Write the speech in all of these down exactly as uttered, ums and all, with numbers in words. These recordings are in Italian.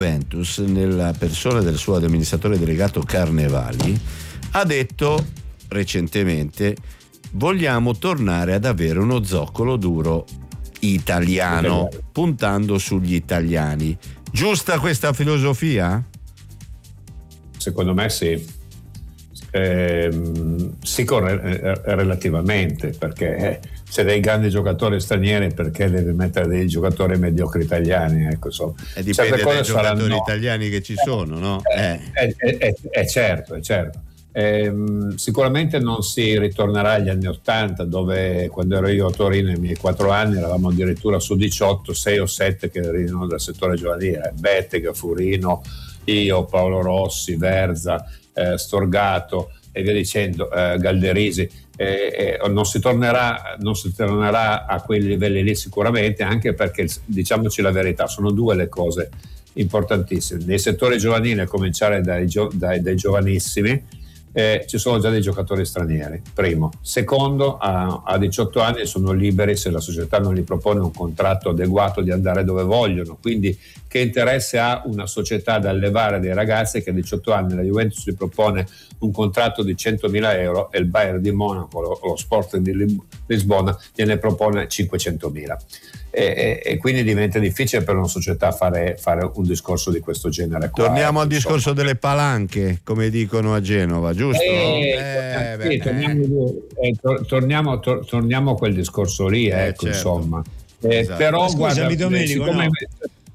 Juventus, nella persona del suo amministratore delegato Carnevali, ha detto recentemente: vogliamo tornare ad avere uno zoccolo duro italiano, puntando sugli italiani. Giusta questa filosofia? Secondo me sì. Eh, sì, corre, eh, relativamente, perché eh, se dei grandi giocatori stranieri, perché devi mettere dei giocatori mediocri italiani? Ecco, insomma, e dipende dai giocatori saranno, italiani che ci sono, no? Eh, eh. È, è, è certo, è certo. Eh, sicuramente non si ritornerà agli anni ottanta, dove quando ero io a Torino ai miei quattro anni eravamo addirittura su diciotto, sei o sette che erano dal settore giovanile: Bettega, Furino, io, Paolo Rossi, Verza, eh, Storgato e via dicendo, eh, Galderisi. Eh, eh, non si tornerà non si tornerà a quei livelli lì sicuramente, anche perché, diciamoci la verità, sono due le cose importantissime nei settori giovanili, a cominciare dai, gio- dai, dai giovanissimi. Eh, ci sono già dei giocatori stranieri, primo. Secondo, a, a diciotto anni sono liberi, se la società non gli propone un contratto adeguato, di andare dove vogliono. Quindi che interesse ha una società ad allevare dei ragazzi che a diciotto anni la Juventus gli propone un contratto di centomila euro e il Bayern di Monaco o lo Sporting di Lisbona gliene propone cinquecentomila? E, e, e quindi diventa difficile per una società fare, fare un discorso di questo genere qua. Torniamo al insomma. discorso delle palanche, come dicono a Genova, giusto? Eh, eh, sì, torniamo, eh, tor- torniamo, tor- torniamo a quel discorso lì, eh, ecco, certo. insomma. Eh, Esatto. Però scusami, guarda, Domenico, siccome... no.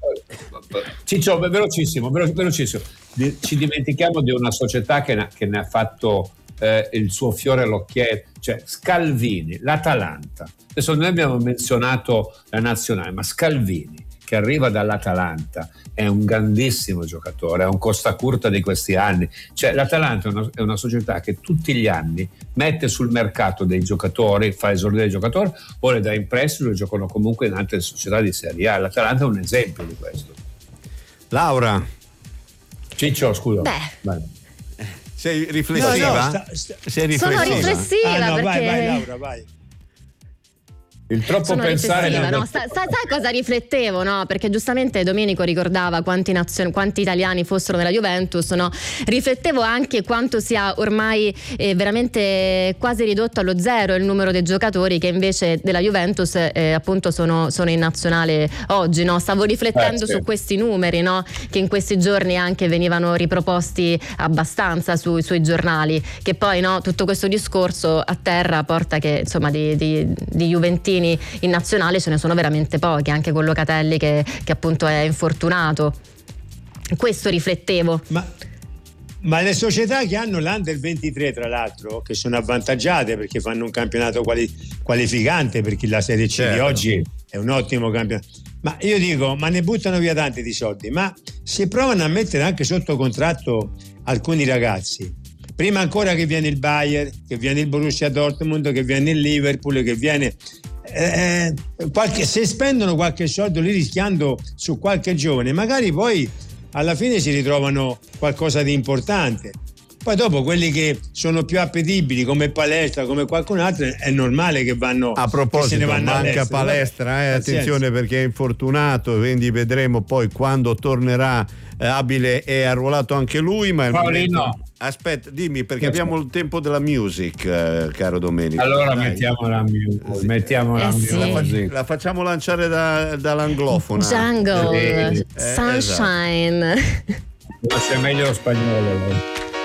Ciccio, velocissimo, velo- velocissimo. Di- ci dimentichiamo di una società che ne, che ne ha fatto eh, il suo fiore all'occhiello, cioè Scalvini, l'Atalanta. Adesso noi abbiamo menzionato la nazionale, ma Scalvini, che arriva dall'Atalanta, è un grandissimo giocatore, è un Costa Curta di questi anni. Cioè l'Atalanta è una, è una società che tutti gli anni mette sul mercato dei giocatori, fa esordire i giocatori, o le dà in prestito, lo giocano comunque in altre società di Serie A. L'Atalanta è un esempio di questo. Laura. Ciccio, scusa. Beh. Vai. Sei riflessiva? No, no, sta, sta... Sei riflessiva? Sono riflessiva ah, no, perché... vai, vai Laura, vai. Il troppo Sono pensare no? Sa, sa, sai cosa riflettevo, no? Perché giustamente Domenico ricordava quanti, nazion- quanti italiani fossero nella Juventus, no? Riflettevo anche quanto sia ormai eh, veramente quasi ridotto allo zero il numero dei giocatori che invece della Juventus eh, appunto sono, sono in nazionale oggi, no? Stavo riflettendo eh, sì. su questi numeri, no? Che in questi giorni anche venivano riproposti abbastanza su, sui giornali, che poi, no, tutto questo discorso a terra porta che insomma di, di, di juventini in nazionale ce ne sono veramente pochi, anche con Locatelli che, che appunto è infortunato. Questo riflettevo. Ma, ma le società che hanno l'Under ventitré, tra l'altro, che sono avvantaggiate perché fanno un campionato quali, qualificante, perché la Serie C certo. di oggi è un ottimo campionato. Ma io dico, ma ne buttano via tanti di soldi, ma se provano a mettere anche sotto contratto alcuni ragazzi, prima ancora che viene il Bayern, che viene il Borussia Dortmund, che viene il Liverpool, che viene eh, qualche, se spendono qualche soldo lì rischiando su qualche giovane, magari poi alla fine si ritrovano qualcosa di importante. Poi dopo quelli che sono più appetibili come Palestra, come qualcun altro, è normale che vanno a proposito, che se ne vanno manca Palestra, eh, attenzione perché è infortunato, quindi vedremo poi quando tornerà eh, abile e arruolato anche lui, ma il Paolino momento... Aspetta, dimmi, perché abbiamo il tempo della music, eh, caro Domenico. Allora Dai. mettiamo la music, mettiamo eh la, sì. music. La facciamo lanciare da, dall'anglofona. Jungle, eh, Sunshine. Esatto. Conosce meglio lo spagnolo.